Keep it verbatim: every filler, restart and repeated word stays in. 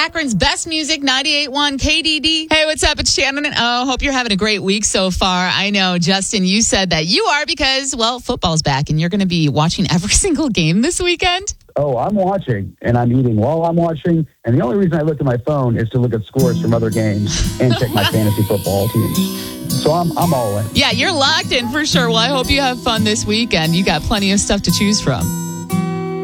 Akron's best music, ninety-eight point one K D D. Hey, what's up? It's Shannon. And oh, hope you're having a great week so far. I know, Justin, you said that you are because, well, football's back and you're going to be watching every single game this weekend. Oh, I'm watching, and I'm eating while I'm watching. And the only reason I look at my phone is to look at scores from other games and check my fantasy football teams. So I'm I'm all in. Yeah, you're locked in for sure. Well, I hope you have fun this weekend. You got plenty of stuff to choose from.